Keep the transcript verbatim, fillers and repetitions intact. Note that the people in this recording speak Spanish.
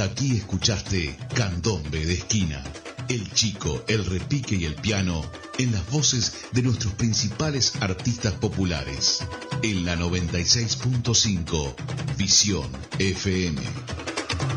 Aquí escuchaste Candombe de Esquina. El chico, el repique y el piano en las voces de nuestros principales artistas populares. En la noventa y seis punto cinco, Visión F M.